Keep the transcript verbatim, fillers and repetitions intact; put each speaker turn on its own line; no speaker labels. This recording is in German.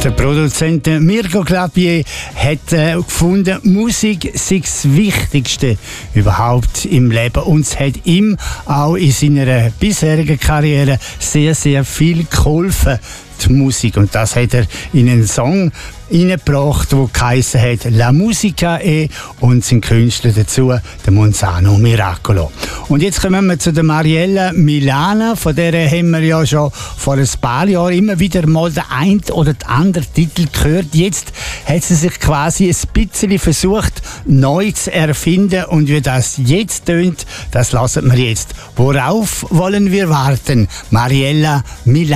Der Produzent Mirko Clapier hat äh, gefunden, Musik sei das Wichtigste überhaupt im Leben. Und es hat ihm auch in seiner bisherigen Karriere sehr, sehr viel geholfen, die Musik. Und das hat er in einen Song hineingebracht, der geheissen hat «La Musica e» und sein Künstler dazu, der Monzano Miracolo. Und jetzt kommen wir zu der Mariella Milana, von der haben wir ja schon vor ein paar Jahren immer wieder mal den einen oder den anderen Titel gehört. Jetzt hat sie sich quasi ein bisschen versucht, neu zu erfinden, und wie das jetzt tönt, das lassen wir jetzt. Worauf wollen wir warten? Mariella Milana.